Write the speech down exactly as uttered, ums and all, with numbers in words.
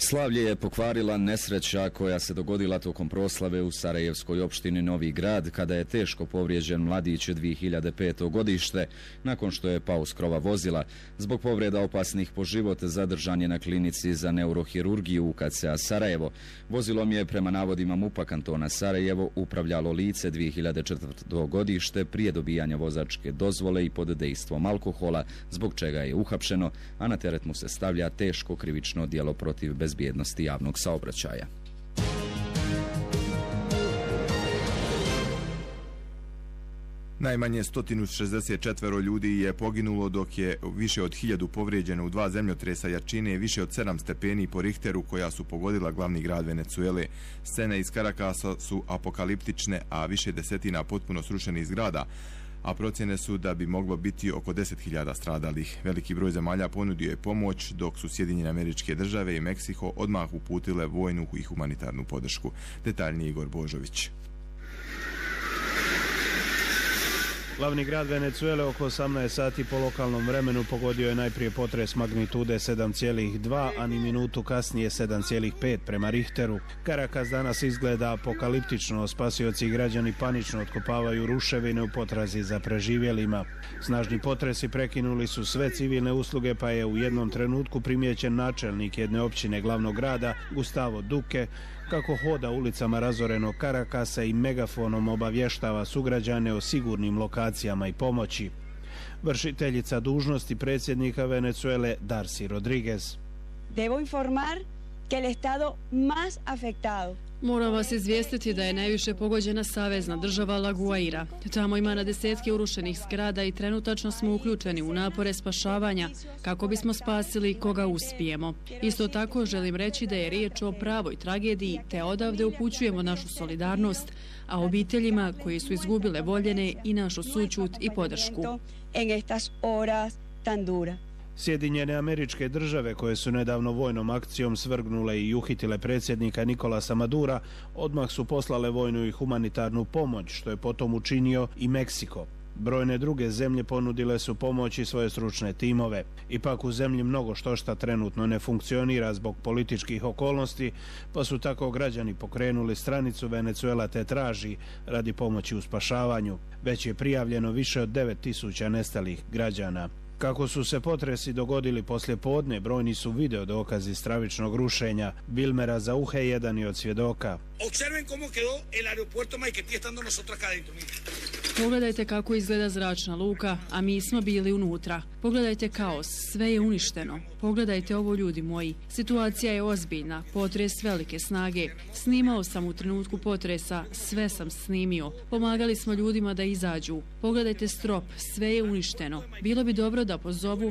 Slavlje je pokvarila nesreća koja se dogodila tokom proslave u sarajevskoj opštini Novi Grad, kada je teško povrijeđen mladić dvije hiljade pete. godište, nakon što je pao s krova vozila. Zbog povreda opasnih po život zadržan je na klinici za neurohirurgiju U K C A Sarajevo. Vozilom je prema navodima MUP-a kantona Sarajevo upravljalo lice dvije hiljade četvrte. godište prije dobijanja vozačke dozvole i pod dejstvom alkohola, zbog čega je uhapšeno, a na teret mu se stavlja teško krivično djelo protiv bezbjednosti javnog saobraćaja. Najmanje sto šezdeset četiri ljudi je poginulo, dok je više od hiljadu povrijeđeno u dva zemljotresa jačine više od sedam stepeni po Richteru koja su pogodila glavni grad Venecuele. Scene iz Karakasa su apokaliptične, a više desetina potpuno srušenih zgrada, a procjene su da bi moglo biti oko deset hiljada stradalih. Veliki broj zemalja ponudio je pomoć, dok su Sjedinjene Američke Države i Meksiko odmah uputile vojnu i humanitarnu podršku. Detaljnije Igor Božović. Glavni grad Venecuele oko osamnaest sati po lokalnom vremenu pogodio je najprije potres magnitude sedam zarez dva, a ni minutu kasnije sedam zarez pet prema Richteru. Caracas danas izgleda apokaliptično, spasioci i građani panično otkopavaju ruševine u potrazi za preživjelima. Snažni potresi prekinuli su sve civilne usluge, pa je u jednom trenutku primijećen načelnik jedne općine glavnog grada, Gustavo Duque, kako hoda ulicama razorenog Caracasa i megafonom obavještava sugrađane o sigurnim lokacijama i pomoći. Vršiteljica dužnosti predsjednika Venecuele Darcy Rodriguez. Debo informar que el estado más afectado. Moram vas izvijestiti da je najviše pogođena savezna država La Guaira. Tamo ima na desetke urušenih zgrada i trenutačno smo uključeni u napore spašavanja kako bismo spasili koga uspijemo. Isto tako želim reći da je riječ o pravoj tragediji, te odavde upućujemo našu solidarnost, a obiteljima koji su izgubile voljene i našu sućut i podršku. Sjedinjene Američke Države, koje su nedavno vojnom akcijom svrgnule i uhitile predsjednika Nikolasa Madura, odmah su poslale vojnu i humanitarnu pomoć, što je potom učinio i Meksiko. Brojne druge zemlje ponudile su pomoć i svoje stručne timove. Ipak u zemlji mnogo što šta trenutno ne funkcionira zbog političkih okolnosti, pa su tako građani pokrenuli stranicu Venecuela te traži radi pomoći u spašavanju. Već je prijavljeno više od devet tisuća nestalih građana. Kako su se potresi dogodili poslje podne, brojni su video dokazi stravičnog rušenja. Vilmera Zauhe jedan je od svjedoka. Pogledajte kako izgleda zračna luka, a mi smo bili unutra. Pogledajte kaos, sve je uništeno. Pogledajte ovo, ljudi moji. Situacija je ozbiljna, potres velike snage. Snimao sam u trenutku potresa, sve sam snimio. Pomagali smo ljudima da izađu. Pogledajte strop, sve je uništeno. Bilo bi dobro da pozovu